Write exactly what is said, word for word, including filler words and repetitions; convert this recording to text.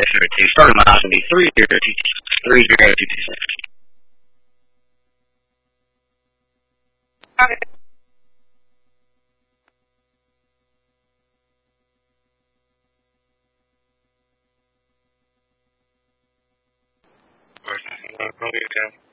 for two. Starting my house would be three zero two three zero two two six. Okay. Or something like that.